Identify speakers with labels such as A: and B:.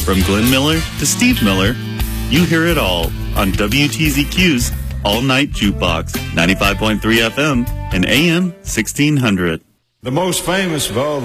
A: From Glenn Miller to Steve Miller, you hear it all on WTZQ's All Night Jukebox, 95.3 FM and AM 1600.
B: The most famous of all